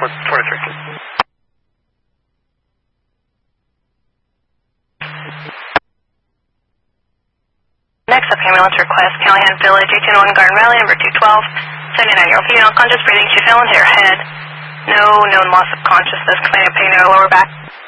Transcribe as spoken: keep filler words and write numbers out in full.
twenty-three. Next up, ambulance request, Callahan Village, eighteen oh one Garden Valley, number two twelve, seventy-nine-year-old female, conscious breathing, she fell into her head. No known loss of consciousness, claiming pain in her lower back.